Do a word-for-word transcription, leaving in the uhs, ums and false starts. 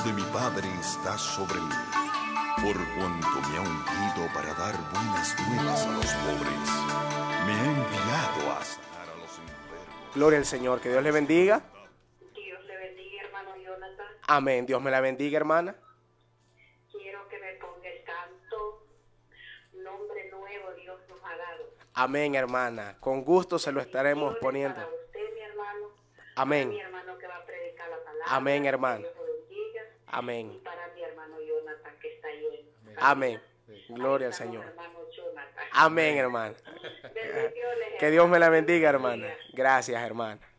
de mi Padre está sobre mí, por cuanto me ha ungido para dar buenas nuevas a los pobres. Me ha enviado a sanar a los enfermos. Gloria al Señor, que Dios le bendiga. Dios le bendiga, hermano Jonathan. Amén, Dios me la bendiga, hermana. Quiero que me ponga el canto, nombre nuevo Dios nos ha dado. Amén, hermana. Con gusto se lo estaremos Bendiciones poniendo. para usted, mi hermano. Amén. Para mi hermano que va a predicar la palabra. Amén, hermano. Que Dios lo bendiga. Amén. Y para mi hermano Jonathan que está ahí. Amén. Gloria al Ahí estamos, Señor. hermano Jonathan. Amén, hermana. Bendiciones, Que Dios me la hermano. bendiga, Dios hermana. bendiga. Gracias, hermana.